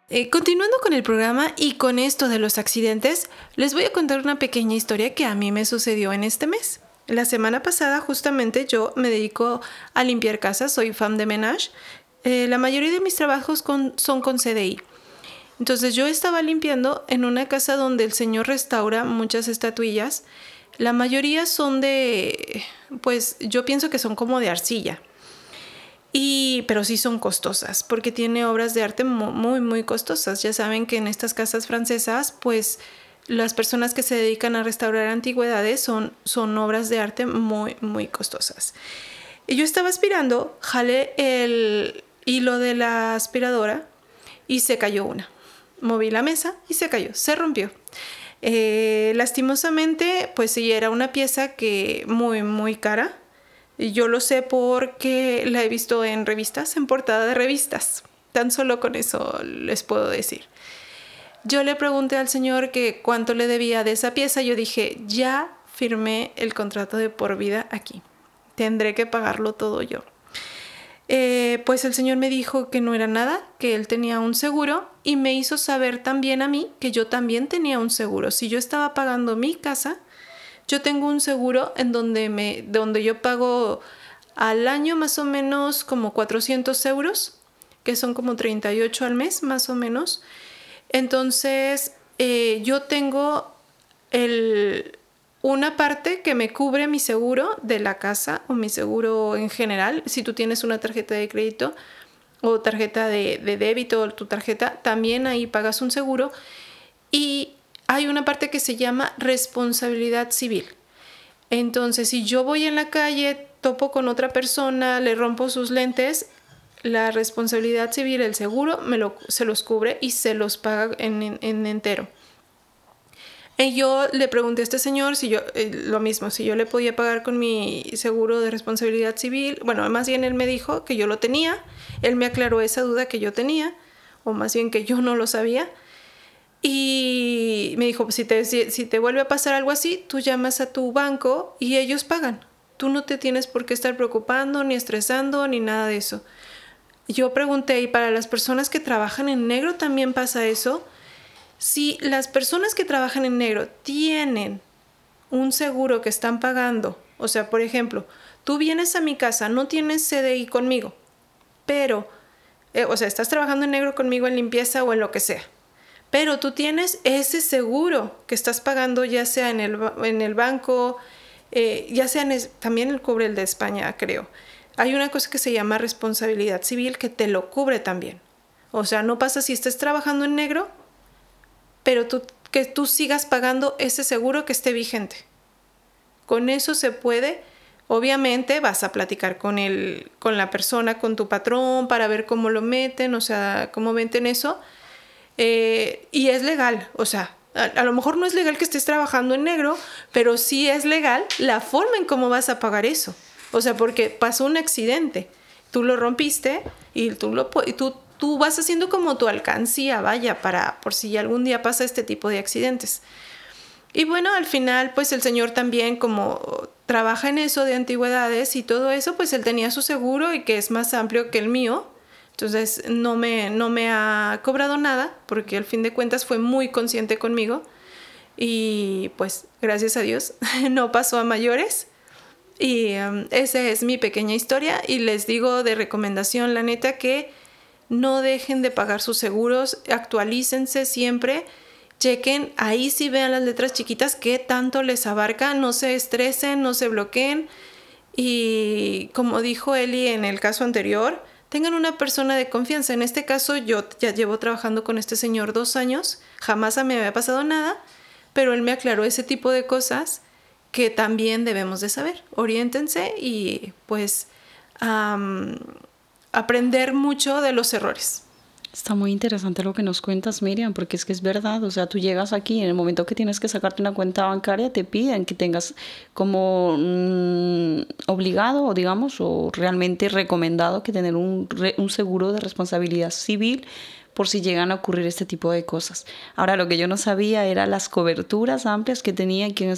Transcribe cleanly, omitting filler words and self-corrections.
Continuando con el programa y con esto de los accidentes, les voy a contar una pequeña historia que a mí me sucedió en este mes. La semana pasada justamente yo me dedico a limpiar casas, soy femme de ménage. La mayoría de mis trabajos son con CDI. Entonces yo estaba limpiando en una casa donde el señor restaura muchas estatuillas. La mayoría son pues yo pienso que son como de arcilla. Pero sí son costosas, porque tiene obras de arte muy, muy costosas. Ya saben que en estas casas francesas, pues las personas que se dedican a restaurar antigüedades son obras de arte muy, muy costosas. Y yo estaba aspirando, jalé el hilo de la aspiradora y se cayó una. Moví la mesa y se cayó, se rompió. Lastimosamente, pues sí, era una pieza que muy, muy cara. Y yo lo sé porque la he visto en revistas, en portada de revistas. Tan solo con eso les puedo decir. Yo le pregunté al señor que cuánto le debía de esa pieza. Yo dije, ya firmé el contrato de por vida aquí. Tendré que pagarlo todo yo. Pues el señor me dijo que no era nada, que él tenía un seguro y me hizo saber también a mí que yo también tenía un seguro. Si yo estaba pagando mi casa, yo tengo un seguro en donde yo pago al año más o menos como 400 euros, que son como 38 al mes más o menos. Entonces yo tengo una parte que me cubre mi seguro de la casa o mi seguro en general. Si tú tienes una tarjeta de crédito o tarjeta de débito o tu tarjeta, también ahí pagas un seguro. Y hay una parte que se llama responsabilidad civil. Entonces, si yo voy en la calle, topo con otra persona, le rompo sus lentes, la responsabilidad civil, el seguro, se los cubre y se los paga en entero. Y yo le pregunté a este señor si lo mismo, si yo le podía pagar con mi seguro de responsabilidad civil. Bueno, más bien él me dijo que yo lo tenía. Él me aclaró esa duda que yo tenía, o más bien que yo no lo sabía. Y me dijo, si te vuelve a pasar algo así, tú llamas a tu banco y ellos pagan. Tú no te tienes por qué estar preocupando, ni estresando, ni nada de eso. Yo pregunté, ¿y para las personas que trabajan en negro también pasa eso? Si las personas que trabajan en negro tienen un seguro que están pagando, o sea, por ejemplo, tú vienes a mi casa, no tienes CDI conmigo, pero, estás trabajando en negro conmigo en limpieza o en lo que sea. Pero tú tienes ese seguro que estás pagando, ya sea en el banco, ya sea también el cubre el de España, creo. Hay una cosa que se llama responsabilidad civil que te lo cubre también. O sea, no pasa si estés trabajando en negro, pero que tú sigas pagando ese seguro que esté vigente. Con eso se puede. Obviamente vas a platicar con la persona, con tu patrón, para ver cómo lo meten, o sea, cómo meten eso. Y es legal, o sea, a lo mejor no es legal que estés trabajando en negro, pero sí es legal la forma en cómo vas a pagar eso. O sea, porque pasó un accidente, tú lo rompiste y tú vas haciendo como tu alcancía, vaya, por si algún día pasa este tipo de accidentes. Y bueno, al final, pues el señor también, como trabaja en eso de antigüedades y todo eso, pues él tenía su seguro y que es más amplio que el mío. Entonces no me ha cobrado nada porque al fin de cuentas fue muy consciente conmigo y pues gracias a Dios no pasó a mayores. Y esa es mi pequeña historia y les digo de recomendación, la neta, que no dejen de pagar sus seguros, actualícense siempre, chequen, ahí sí vean las letras chiquitas qué tanto les abarca, no se estresen, no se bloqueen y como dijo Eli en el caso anterior, tengan una persona de confianza. En este caso yo ya llevo trabajando con este señor 2 años, jamás me había pasado nada, pero él me aclaró ese tipo de cosas que también debemos de saber. Oriéntense y pues aprender mucho de los errores. Está muy interesante lo que nos cuentas, Miriam, porque es que es verdad, o sea, tú llegas aquí, en el momento que tienes que sacarte una cuenta bancaria, te piden que tengas como obligado, o digamos, o realmente recomendado que tener un seguro de responsabilidad civil por si llegan a ocurrir este tipo de cosas. Ahora, lo que yo no sabía era las coberturas amplias que tenía aquí en